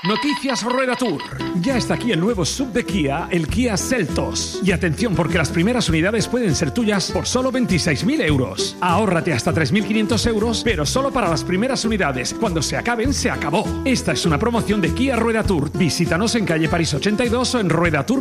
Noticias Rueda Tour. Ya está aquí el nuevo SUV de Kia, el Kia Seltos. Y atención, porque las primeras unidades pueden ser tuyas por solo 26.000 euros. Ahórrate hasta 3.500 euros, pero solo para las primeras unidades. Cuando se acaben, se acabó. Esta es una promoción de Kia Rueda Tour. Visítanos en calle París 82 o en ruedatour.com.